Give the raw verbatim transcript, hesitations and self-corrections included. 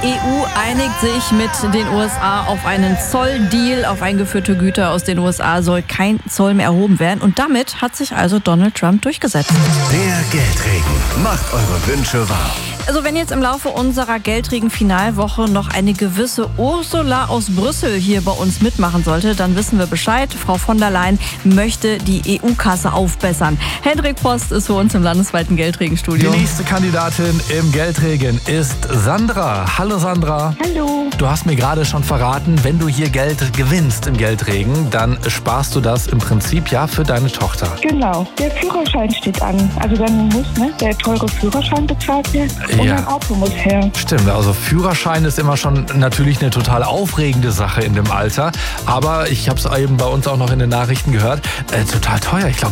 E U einigt sich mit den U S A auf einen Zolldeal. Auf eingeführte Güter aus den U S A soll kein Zoll mehr erhoben werden. Und damit hat sich also Donald Trump durchgesetzt. Der Geldregen macht eure Wünsche wahr. Also wenn jetzt im Laufe unserer Geldregen-Finalwoche noch eine gewisse Ursula aus Brüssel hier bei uns mitmachen sollte, dann wissen wir Bescheid. Frau von der Leyen möchte die E U-Kasse aufbessern. Hendrik Post ist für uns im landesweiten Geldregenstudio. Die nächste Kandidatin im Geldregen ist Sandra. Hallo Sandra. Hallo. Du hast mir gerade schon verraten, wenn du hier Geld gewinnst im Geldregen, dann sparst du das im Prinzip ja für deine Tochter. Genau, der Führerschein steht an. Also dann muss ne, der teure Führerschein bezahlt werden und Ja. ein Auto muss her. Stimmt, also Führerschein ist immer schon natürlich eine total aufregende Sache in dem Alter. Aber ich habe es eben bei uns auch noch in den Nachrichten gehört, äh, total teuer. Ich glaube